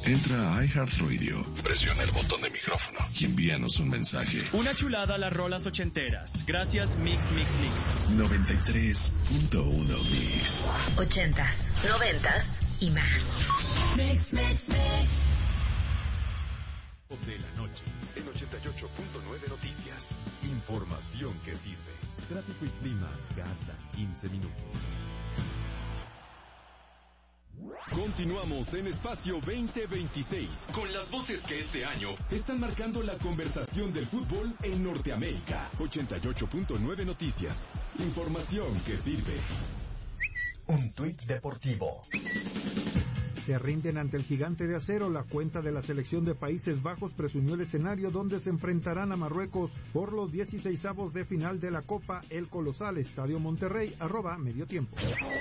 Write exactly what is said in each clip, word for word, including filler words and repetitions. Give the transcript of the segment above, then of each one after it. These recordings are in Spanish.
Entra a iHeartRadio, presiona el botón de micrófono y envíanos un mensaje. Una chulada a las rolas ochenteras. Gracias, Mix Mix Mix. noventa y tres punto uno Mix. Ochentas, noventas y más. Mix Mix Mix. De la noche, en ochenta y ocho punto nueve Noticias. Información que sirve. Tráfico y clima cada quince minutos. Continuamos en Espacio veinte veintiséis con las voces que este año están marcando la conversación del fútbol en Norteamérica. ochenta y ocho punto nueve Noticias. Información que sirve. Un tuit deportivo. Se rinden ante el Gigante de Acero. La cuenta de la selección de Países Bajos presumió el escenario donde se enfrentarán a Marruecos por los dieciseisavos de final de la Copa El Colosal. Estadio Monterrey, arroba medio tiempo.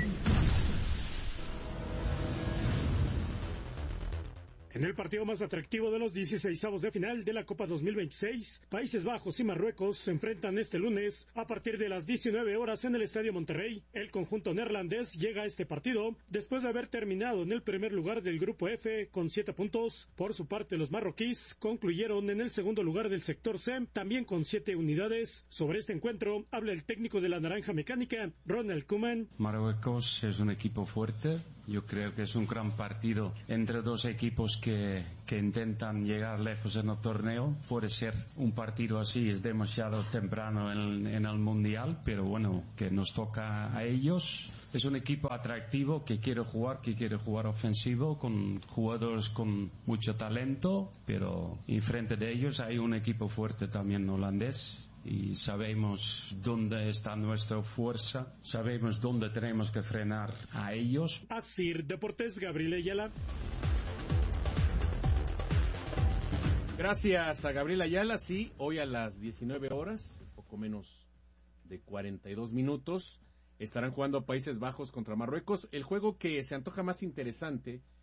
En el partido más atractivo de los dieciseisavos de final de la Copa dos mil veintiséis, Países Bajos y Marruecos se enfrentan este lunes a partir de las diecinueve horas en el Estadio Monterrey. El conjunto neerlandés llega a este partido después de haber terminado en el primer lugar del Grupo F con siete puntos. Por su parte, los marroquíes concluyeron en el segundo lugar del sector C, también con siete unidades. Sobre este encuentro habla el técnico de la Naranja Mecánica, Ronald Koeman. Marruecos es un equipo fuerte. Yo creo que es un gran partido entre dos equipos que, que intentan llegar lejos en el torneo. Puede ser un partido así, es demasiado temprano en, en el Mundial, pero bueno, que nos toca a ellos. Es un equipo atractivo que quiere jugar, que quiere jugar ofensivo, con jugadores con mucho talento, pero enfrente de ellos hay un equipo fuerte también holandés. Y sabemos dónde está nuestra fuerza, sabemos dónde tenemos que frenar a ellos. Asir Deportes, Gabriel Ayala. Gracias a Gabriel Ayala. Sí, hoy a las diecinueve horas, poco menos de cuarenta y dos minutos, estarán jugando Países Bajos contra Marruecos. El juego que se antoja más interesante